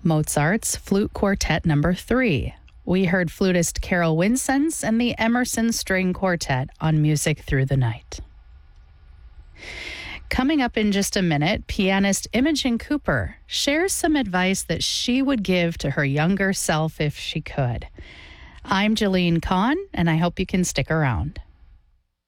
Mozart's Flute Quartet Number 3. We heard flutist Carol Winsons and the Emerson String Quartet on Music Through the Night. Coming up in just a minute, pianist Imogen Cooper shares some advice that she would give to her younger self if she could. I'm Jalene Kahn, and I hope you can stick around.